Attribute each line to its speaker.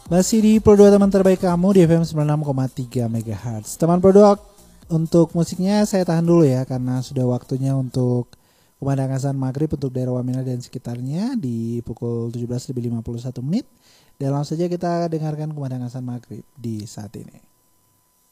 Speaker 1: Masih di Pro 2 teman terbaik kamu di FM 96,3 MHz. Teman Pro 2, untuk musiknya saya tahan dulu ya, karena sudah waktunya untuk kumandang azan maghrib untuk daerah Wamena dan sekitarnya di pukul 17.51 menit. Dan langsung saja kita dengarkan kumandang azan maghrib di saat ini.